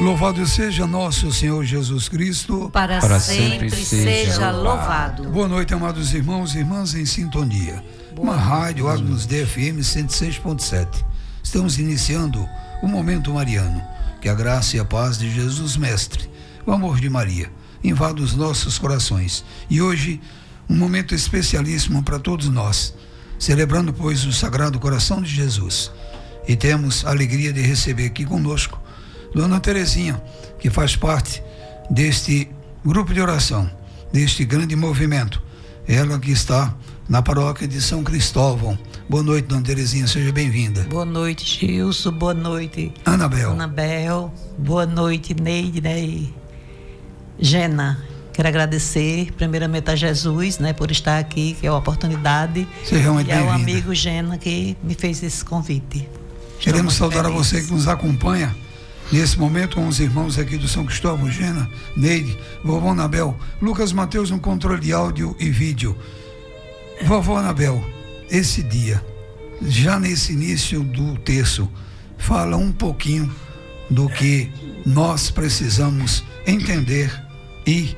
Louvado seja nosso Senhor Jesus Cristo. Para sempre seja louvado. Boa noite, amados irmãos e irmãs em sintonia. Uma rádio Agnus Dei FM 106.7. Estamos iniciando o Momento Mariano. Que a graça e a paz de Jesus Mestre, o amor de Maria, invada os nossos corações. E hoje, um momento especialíssimo para todos nós, celebrando, pois, o Sagrado Coração de Jesus. E temos a alegria de receber aqui conosco Dona Terezinha, que faz parte deste grupo de oração, deste grande movimento. Ela que está na paróquia de São Cristóvão. Boa noite, Dona Terezinha, seja bem-vinda. Boa noite, Gilson. Boa noite, Anabel. Boa noite, Neide, e Gena. Quero agradecer primeiramente a Jesus, por estar aqui, que é uma oportunidade. Seja realmente bem-vinda. E ao bem-vinda. amigo Gena que me fez esse convite. Queremos saudar a você que nos acompanha nesse momento, com os irmãos aqui do São Cristóvão, Gena, Neide, vovó Anabel, Lucas Mateus no controle de áudio e vídeo. Vovó Anabel, esse dia, já nesse início do terço, fala um pouquinho do que nós precisamos entender e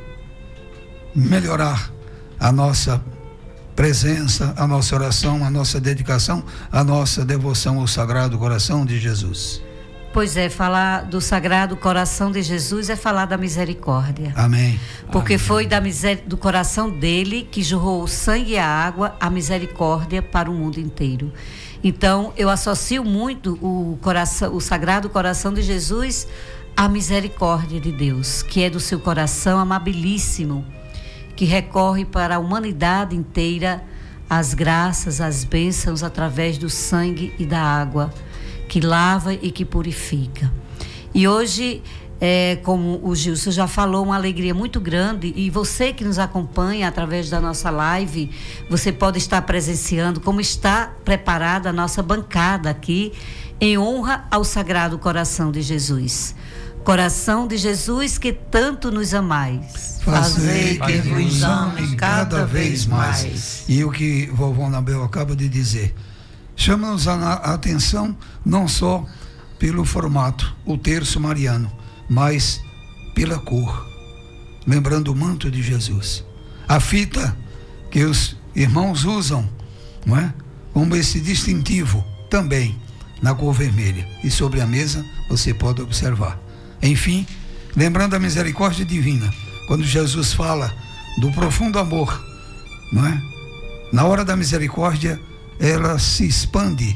melhorar a nossa presença, a nossa oração, a nossa dedicação, a nossa devoção ao Sagrado Coração de Jesus. Pois é, falar do Sagrado Coração de Jesus é falar da misericórdia. Amém. Porque Amém. foi do coração dele que jorrou o sangue e a água, a misericórdia para o mundo inteiro. Então, eu associo muito o Sagrado Coração de Jesus à misericórdia de Deus, que é do seu coração amabilíssimo, que recorre para a humanidade inteira as graças, as bênçãos através do sangue e da água, que lava e que purifica. E hoje, como o Gilson já falou, uma alegria muito grande, e você que nos acompanha através da nossa live, você pode estar presenciando como está preparada a nossa bancada aqui, em honra ao Sagrado Coração de Jesus. Coração de Jesus que tanto nos amais, fazei que vos ame cada vez mais. E o que vovó Anabel acaba de dizer chama-nos a atenção não só pelo formato, o terço mariano, mas pela cor, lembrando o manto de Jesus, a fita que os irmãos usam, não é? Como esse distintivo também na cor vermelha, e sobre a mesa você pode observar. Enfim, lembrando a misericórdia divina, quando Jesus fala do profundo amor, não é? Na hora da misericórdia ela se expande,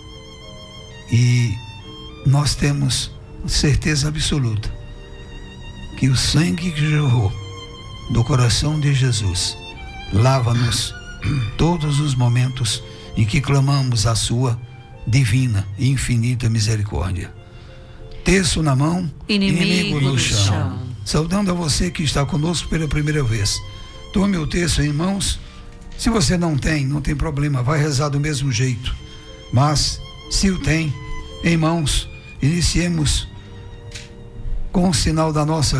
e nós temos certeza absoluta que o sangue que jorrou do coração de Jesus lava-nos todos os momentos em que clamamos a sua divina e infinita misericórdia. Terço na mão, inimigo no chão. Saudando a você que está conosco pela primeira vez. Tome o terço em mãos. Se você não tem problema, vai rezar do mesmo jeito. Mas, se o tem em mãos, iniciemos com o sinal da nossa